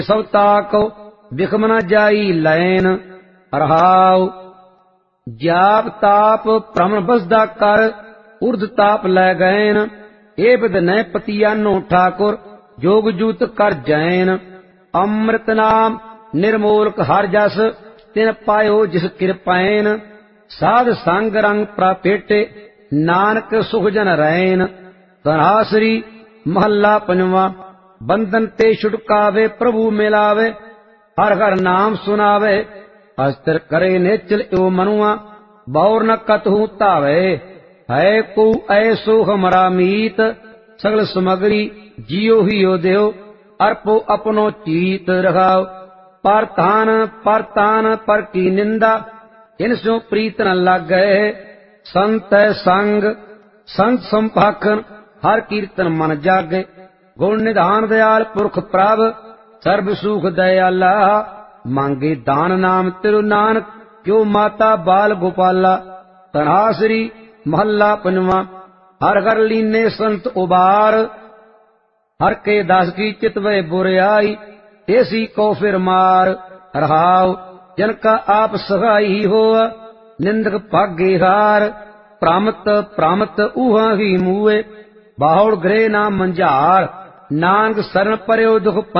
ਸਭ ਤਾਕੋ ਬਿਖਮ ਨ ਜਾਈ ਲੈਨ। ਰਹਾਉ ਜਾਪ ਤਾਪ ਭ੍ਰਮਣ ਬਸਦਾ ਕਰ ਉਰਧ ਤਾਪ ਲੈ ਗਏਨ। ਇਹ ਬਿਦ ਨੈ ਪਤੀਆਨੋ ਠਾਕੁਰ ਜੋਗ ਜੂਤ ਕਰ ਜੈਨ। ਅੰਮ੍ਰਿਤ ਨਾਮ ਨਿਰਮੋਲਕ ਹਰ ਜਸ ਤਿਨ ਪਾਇਓ ਜਿਸ ਕਿਰਪੈਨ। ਸਾਧ ਸੰਗ ਰੰਗ ਪ੍ਰਾਪੇਟੇ ਨਾਨਕ ਸੁਖ ਜਨ ਰੈਨ। ਧਨਾਸਰੀ ਮਹੱਲਾ ਪੰਜਵਾਂ। ਬੰਧਨ ਤੇ ਛੁਟਕਾਵੇ ਪ੍ਰਭੂ ਮਿਲਾਵੇ ਹਰ ਹਰ ਨਾਮ ਸੁਨਾਵੇ। ਅਸਤਰ ਕਰੇ ਨੇਚਲ ਇਉ ਮਨੁਆ ਬੌਰ ਨ ਕਤਹੂ ਧਾਵੇ। ਹੈ ਕੋ ਐਸੋ ਹਮਰਾ ਮੀਤ ਸਗਲ ਸਮਗਰੀ ਜਿਉ ਹੀਉ ਦਿਓ। ਅਰਪੋ ਆਪਣੋ ਚੀਤ ਰਖਾਓ ਪਰ ਤਾਨ ਪਰ ਕੀ ਨਿੰਦਾ ਇਨ ਸਿਉ ਪ੍ਰੀਤ ਨ ਲਾਗੈ। ਸੰਤ ਸੰਗ ਸੰਤ ਸੰਭਾਖਨ ਹਰ ਕੀਰਤਨ ਮਨ ਜਾਗੇ। ਗੁਣ ਨਿਧਾਨ ਦਿਆਲ ਪੁਰਖ ਪ੍ਰਭ ਸਰਬ ਸੁਖ ਦਇਆਲਾ। ਮੰਗੇ ਦਾਨ ਨਾਮ ਤਿਰੁ ਨਾਨਕ ਕਿਉ ਮਾਤਾ ਬਾਲ ਗੋਪਾਲਾ। ਧਨਾਸਰੀ ਮਹੱਲਾ ਪੰਜਵਾਂ। ਹਰ ਹਰ ਲੀਨੇ ਸੰਤ ਉਬਾਰ ਹਰ ਕੇ ਦਾਸ ਕੀ ਚਿਤਵੈ ਬੁਰਿਆਈ। ਤੇਸੀ ਕੋ ਫਿਰ ਮਾਰ। ਰਹਾਉ ਜਨ ਕਾ ਆਪ ਸਹਾਈ ਹੋਆ ਨਿੰਦਕ ਭਾਗੇ ਹਾਰ। ਭ੍ਰਮਤ ਊਹਾਂ ਹੀ ਮੂਏ ਬਾਹੁੜ ਗ੍ਰਹਿ ਨਾ ਮੰਝਾਰ। ਨਾਨਕ ਸਰਨ ਪਰਿਓ ਦੁਖ